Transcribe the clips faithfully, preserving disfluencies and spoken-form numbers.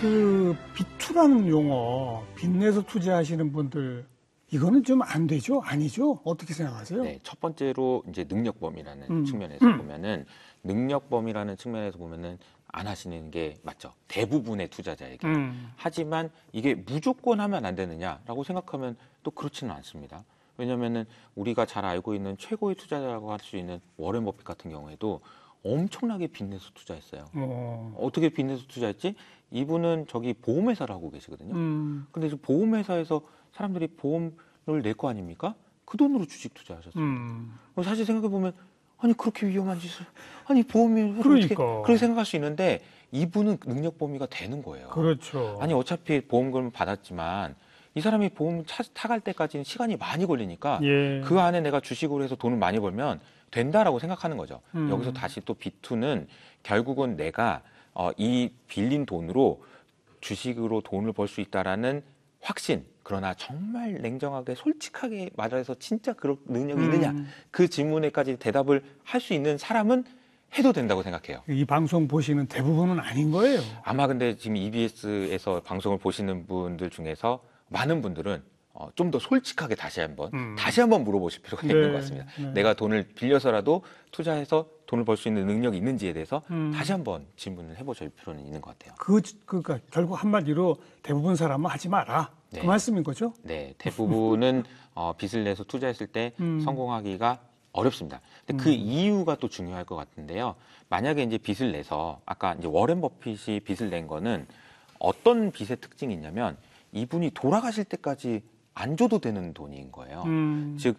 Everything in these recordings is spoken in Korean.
그 비투라는 용어, 빚내서 투자하시는 분들 이거는 좀 안 되죠? 아니죠? 어떻게 생각하세요? 네, 첫 번째로 이제 능력범위라는 음. 측면에서 음. 보면은 능력범위라는 측면에서 보면은 안 하시는 게 맞죠. 대부분의 투자자에게. 음. 하지만 이게 무조건 하면 안 되느냐라고 생각하면 또 그렇지는 않습니다. 왜냐면은 우리가 잘 알고 있는 최고의 투자자라고 할 수 있는 워렌 버핏 같은 경우에도 엄청나게 빚내서 투자했어요. 어. 어떻게 빚내서 투자했지? 이분은 저기 보험회사를 하고 계시거든요. 음. 근데 이제 보험회사에서 사람들이 보험을 낼 거 아닙니까? 그 돈으로 주식 투자하셨어요. 음. 사실 생각해보면 아니 그렇게 위험한 짓을 아니 보험이 그러니까. 어떻게 그렇게 생각할 수 있는데 이분은 능력 범위가 되는 거예요. 그렇죠. 아니 어차피 보험금을 받았지만 이 사람이 보험 차, 타갈 때까지는 시간이 많이 걸리니까 예. 그 안에 내가 주식으로 해서 돈을 많이 벌면 된다라고 생각하는 거죠. 음. 여기서 다시 또 비투는 결국은 내가 어, 이 빌린 돈으로 주식으로 돈을 벌 수 있다라는 확신, 그러나 정말 냉정하게 솔직하게 말해서 진짜 그런 능력이 음. 있느냐 그 질문에까지 대답을 할 수 있는 사람은 해도 된다고 생각해요. 이 방송 보시는 대부분은 아닌 거예요. 아마 근데 지금 이비에스에서 방송을 보시는 분들 중에서 많은 분들은 어, 좀 더 솔직하게 다시 한번 음. 다시 한번 물어보실 필요가 네, 있는 것 같습니다. 네. 내가 돈을 빌려서라도 투자해서 돈을 벌 수 있는 능력이 있는지에 대해서 음. 다시 한번 질문을 해보실 필요는 있는 것 같아요. 그, 그러니까 결국 한마디로 대부분 사람은 하지 마라. 네. 그 말씀인 거죠? 네, 대부분은 어, 빚을 내서 투자했을 때 음. 성공하기가 어렵습니다. 근데 그 음. 이유가 또 중요할 것 같은데요. 만약에 이제 빚을 내서 아까 이제 워렌 버핏이 빚을 낸 거는 어떤 빚의 특징이 있냐면 이분이 돌아가실 때까지 안 줘도 되는 돈인 거예요. 음. 즉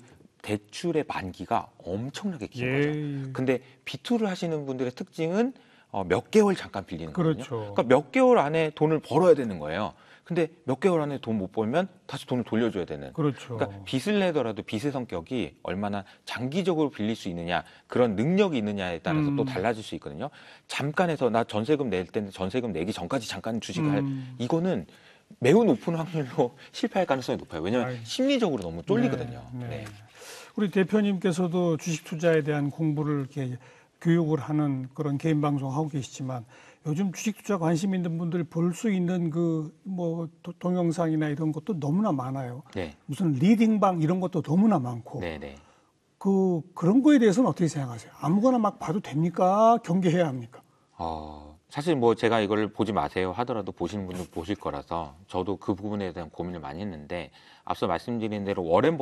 대출의 만기가 엄청나게 긴 예. 거죠. 근데 비투를 하시는 분들의 특징은 어, 몇 개월 잠깐 빌리는 거거든요. 그렇죠. 그러니까 몇 개월 안에 돈을 벌어야 되는 거예요. 근데 몇 개월 안에 돈 못 벌면 다시 돈을 돌려줘야 되는. 그렇죠. 그러니까 빚을 내더라도 빚의 성격이 얼마나 장기적으로 빌릴 수 있느냐, 그런 능력이 있느냐에 따라서 음. 또 달라질 수 있거든요. 잠깐 해서 나 전세금 낼 때는 전세금 내기 전까지 잠깐 주식을 할, 음. 이거는 매우 높은 확률로 실패할 가능성이 높아요. 왜냐하면 아이. 심리적으로 너무 쫄리거든요. 네, 네. 네. 우리 대표님께서도 주식 투자에 대한 공부를 이렇게 교육을 하는 그런 개인 방송 하고 계시지만 요즘 주식 투자 관심 있는 분들 볼 수 있는 그 뭐 동영상이나 이런 것도 너무나 많아요. 네. 무슨 리딩방 이런 것도 너무나 많고. 네, 네. 그 그런 거에 대해서는 어떻게 생각하세요? 아무거나 막 봐도 됩니까? 경계해야 합니까? 어, 사실 뭐 제가 이걸 보지 마세요 하더라도 보시는 분들 보실 거라서 저도 그 부분에 대한 고민을 많이 했는데 앞서 말씀드린 대로 워렌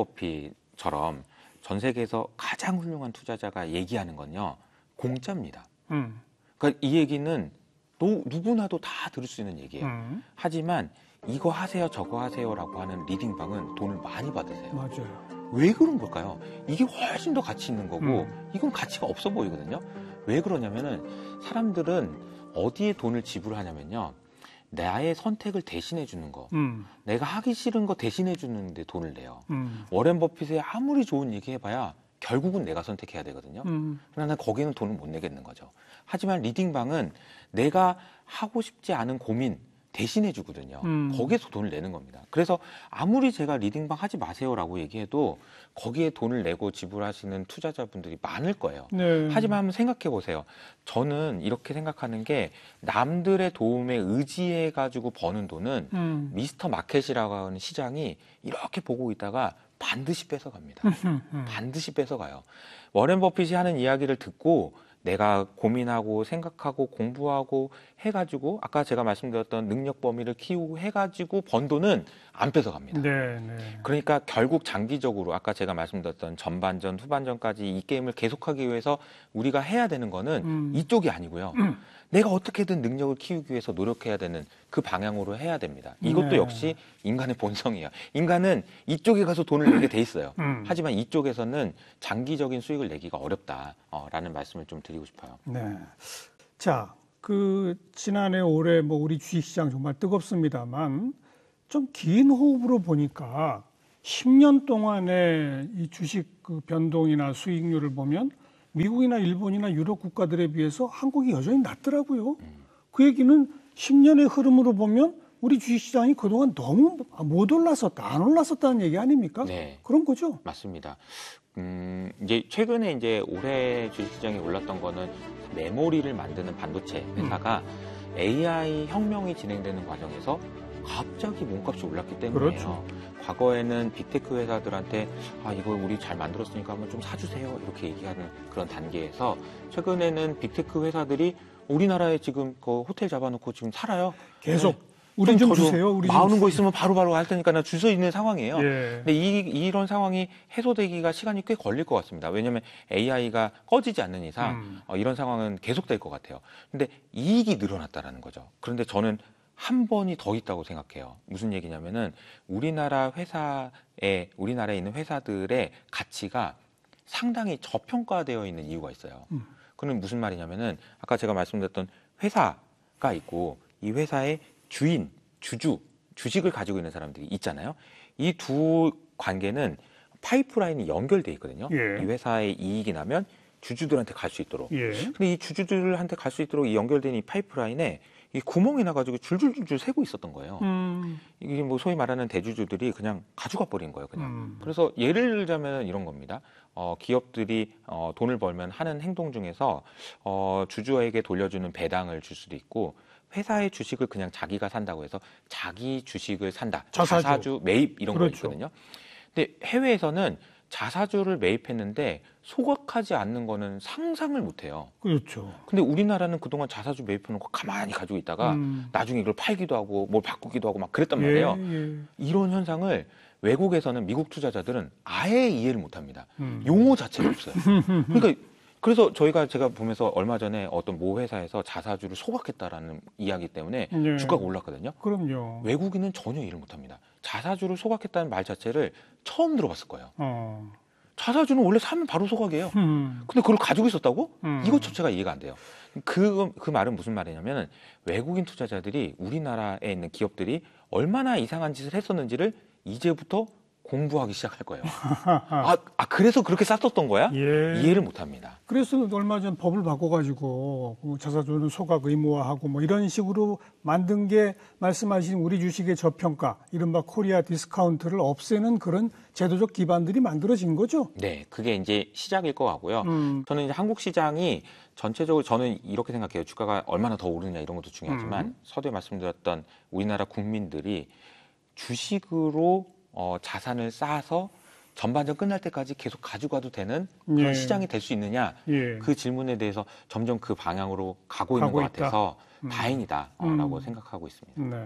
버핏처럼 전 세계에서 가장 훌륭한 투자자가 얘기하는 건요 공짜입니다. 음. 그러니까 이 얘기는 노, 누구나도 다 들을 수 있는 얘기예요. 음. 하지만 이거 하세요 저거 하세요라고 하는 리딩방은 돈을 많이 받으세요. 맞아요. 왜 그런 걸까요? 이게 훨씬 더 가치 있는 거고 음. 이건 가치가 없어 보이거든요. 왜 그러냐면은 사람들은 어디에 돈을 지불하냐면요. 나의 선택을 대신해 주는 거. 음. 내가 하기 싫은 거 대신해 주는데 돈을 내요. 음. 워렌 버핏의 아무리 좋은 얘기 해봐야 결국은 내가 선택해야 되거든요. 음. 그러나 거기는 돈을 못 내겠는 거죠. 하지만 리딩방은 내가 하고 싶지 않은 고민 대신해 주거든요. 음. 거기에서 돈을 내는 겁니다. 그래서 아무리 제가 리딩방 하지 마세요라고 얘기해도 거기에 돈을 내고 지불하시는 투자자분들이 많을 거예요. 네. 하지만 한번 생각해 보세요. 저는 이렇게 생각하는 게 남들의 도움에 의지해 가지고 버는 돈은 음. 미스터 마켓이라고 하는 시장이 이렇게 보고 있다가 반드시 뺏어갑니다. 음. 반드시 뺏어가요. 워렌 버핏이 하는 이야기를 듣고 내가 고민하고 생각하고 공부하고 해가지고 아까 제가 말씀드렸던 능력 범위를 키우고 해가지고 번 돈은 안 뺏어갑니다. 네, 네. 그러니까 결국 장기적으로 아까 제가 말씀드렸던 전반전, 후반전까지 이 게임을 계속하기 위해서 우리가 해야 되는 거는 음. 이쪽이 아니고요. 음. 내가 어떻게든 능력을 키우기 위해서 노력해야 되는 그 방향으로 해야 됩니다. 이것도 네. 역시 인간의 본성이에요. 인간은 이쪽에 가서 돈을 내게 돼 있어요. 음. 하지만 이쪽에서는 장기적인 수익을 내기가 어렵다라는 말씀을 좀 드리고 싶어요. 네. 자, 그 지난해 올해 뭐 우리 주식시장 정말 뜨겁습니다만 좀 긴 호흡으로 보니까 십 년 동안의 이 주식 그 변동이나 수익률을 보면 미국이나 일본이나 유럽 국가들에 비해서 한국이 여전히 낮더라고요. 음. 그 얘기는 십 년의 흐름으로 보면 우리 주식시장이 그동안 너무 못 올랐었다, 안 올랐었다는 얘기 아닙니까? 네. 그런 거죠. 맞습니다. 음, 이제 최근에 이제 올해 주식시장이 올랐던 거는 메모리를 만드는 반도체 회사가 에이아이 혁명이 진행되는 과정에서 갑자기 몸값이 올랐기 때문이에요. 그렇죠. 과거에는 빅테크 회사들한테 아 이걸 우리 잘 만들었으니까 한번 좀 사주세요 이렇게 얘기하는 그런 단계에서 최근에는 빅테크 회사들이 우리나라에 지금 그 호텔 잡아놓고 지금 살아요. 계속 네. 우리 좀 저도 주세요. 우리 나오는 좀 거 있으면 바로바로 할 테니까 나 줄 서 있는 상황이에요. 예. 근데 이, 이런 상황이 해소되기가 시간이 꽤 걸릴 것 같습니다. 왜냐하면 에이아이가 꺼지지 않는 이상 음. 어, 이런 상황은 계속될 것 같아요. 근데 이익이 늘어났다라는 거죠. 그런데 저는 한 번이 더 있다고 생각해요. 무슨 얘기냐면은 우리나라 회사에 우리나라에 있는 회사들의 가치가 상당히 저평가되어 있는 이유가 있어요. 음. 그건 무슨 말이냐면은 아까 제가 말씀드렸던 회사가 있고 이 회사의 주인, 주주, 주식을 가지고 있는 사람들이 있잖아요. 이 두 관계는 파이프라인이 연결돼 있거든요. 예. 이 회사의 이익이 나면 주주들한테 갈 수 있도록. 예. 근데 이 주주들한테 갈 수 있도록 이 연결된 이 파이프라인에 이 구멍이 나가지고 줄줄줄줄 새고 있었던 거예요. 음. 이게 뭐 소위 말하는 대주주들이 그냥 가져가 버린 거예요, 그냥. 음. 그래서 예를 들자면 이런 겁니다. 어, 기업들이 어, 돈을 벌면 하는 행동 중에서 어, 주주에게 돌려주는 배당을 줄 수도 있고 회사의 주식을 그냥 자기가 산다고 해서 자기 주식을 산다. 자사주, 자사주 매입 이런 그렇죠. 거 있거든요. 근데 해외에서는 자사주를 매입했는데 소각하지 않는 거는 상상을 못 해요. 그렇죠. 근데 우리나라는 그동안 자사주 매입해놓고 가만히 가지고 있다가 음. 나중에 이걸 팔기도 하고 뭘 바꾸기도 하고 막 그랬단 말이에요. 예, 예. 이런 현상을 외국에서는 미국 투자자들은 아예 이해를 못 합니다. 음. 용어 자체가 없어요. 그러니까 그래서 저희가 제가 보면서 얼마 전에 어떤 모 회사에서 자사주를 소각했다라는 이야기 때문에 예. 주가가 올랐거든요. 그럼요. 외국인은 전혀 이해를 못 합니다. 자사주를 소각했다는 말 자체를 처음 들어봤을 거예요. 어. 자사주는 원래 사면 바로 소각이에요. 음. 근데 그걸 가지고 있었다고? 음. 이것 자체가 이해가 안 돼요. 그, 그 말은 무슨 말이냐면 외국인 투자자들이 우리나라에 있는 기업들이 얼마나 이상한 짓을 했었는지를 이제부터 공부하기 시작할 거예요. 아, 아 그래서 그렇게 쌌었던 거야? 예. 이해를 못 합니다. 그래서 얼마 전 법을 바꿔가지고 그 자사주는 소각 의무화하고 뭐 이런 식으로 만든 게 말씀하신 우리 주식의 저평가, 이른바 코리아 디스카운트를 없애는 그런 제도적 기반들이 만들어진 거죠. 네, 그게 이제 시작일 것 같고요. 음. 저는 이제 한국 시장이 전체적으로 저는 이렇게 생각해요. 주가가 얼마나 더 오르느냐 이런 것도 중요하지만 음. 서두에 말씀드렸던 우리나라 국민들이 주식으로 어, 자산을 쌓아서 전반전 끝날 때까지 계속 가져가도 되는 그런 예. 시장이 될 수 있느냐 예. 그 질문에 대해서 점점 그 방향으로 가고 있는 가고 것 있다. 같아서 음. 다행이다라고 음. 생각하고 있습니다. 네.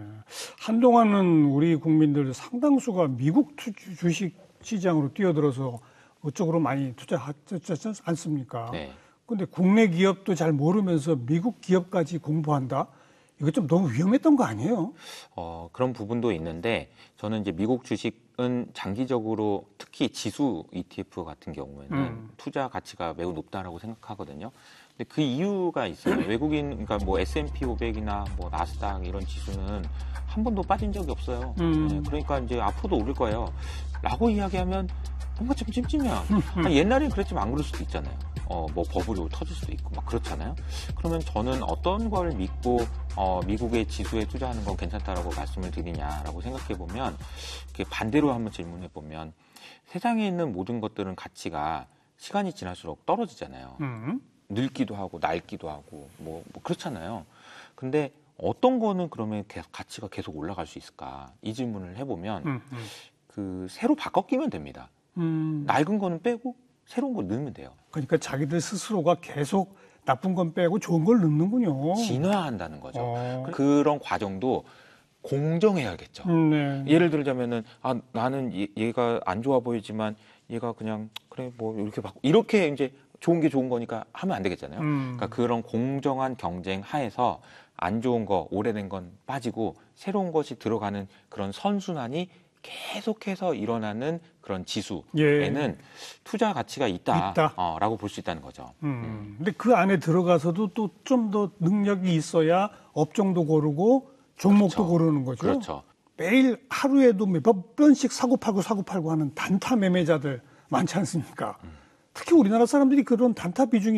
한동안은 우리 국민들 상당수가 미국 투, 주식 시장으로 뛰어들어서 그쪽으로 많이 투자하지 않습니까? 네. 근데 국내 기업도 잘 모르면서 미국 기업까지 공부한다? 이거 좀 너무 위험했던 거 아니에요? 어, 그런 부분도 있는데 저는 이제 미국 주식은 장기적으로 특히 지수 이티에프 같은 경우에는 음. 투자 가치가 매우 높다라고 생각하거든요. 근데 그 이유가 있어요. 외국인, 그러니까 뭐 에스 앤 피 오백이나 뭐 나스닥 이런 지수는 한 번도 빠진 적이 없어요. 음. 네, 그러니까 이제 앞으로도 오를 거예요. 라고 이야기하면 뭔가 좀 찜찜해요. 아, 옛날엔 그랬지만 안 그럴 수도 있잖아요. 어, 뭐 버블이 터질 수도 있고 막 그렇잖아요. 그러면 저는 어떤 걸 믿고 어, 미국의 지수에 투자하는 건 괜찮다라고 말씀을 드리냐라고 생각해 보면 반대로 한번 질문해 보면 세상에 있는 모든 것들은 가치가 시간이 지날수록 떨어지잖아요. 음. 늙기도 하고 낡기도 하고 뭐, 뭐 그렇잖아요. 근데 어떤 거는 그러면 계속 가치가 계속 올라갈 수 있을까? 이 질문을 해보면 음. 음. 그 새로 바꿔 끼면 됩니다. 음. 낡은 거는 빼고 새로운 걸 넣으면 돼요. 그러니까 자기들 스스로가 계속 나쁜 건 빼고 좋은 걸 넣는군요. 진화한다는 거죠. 어. 그런 과정도 공정해야겠죠. 음, 네. 예를 들자면은 아 나는 얘, 얘가 안 좋아 보이지만 얘가 그냥 그래 뭐 이렇게 바꾸 이렇게 이제 좋은 게 좋은 거니까 하면 안 되겠잖아요. 음. 그러니까 그런 공정한 경쟁 하에서 안 좋은 거 오래된 건 빠지고 새로운 것이 들어가는 그런 선순환이 계속해서 일어나는 그런 지수에는 예. 투자 가치가 있다라고 있다. 볼 수 있다는 거죠. 음. 근데 그 안에 들어가서도 또 좀 더 능력이 있어야 업종도 고르고 종목도 그렇죠. 고르는 거죠. 그렇죠. 매일 하루에도 몇 번씩 사고 팔고 사고 팔고 하는 단타 매매자들 많지 않습니까? 음. 특히 우리나라 사람들이 그런 단타 비중이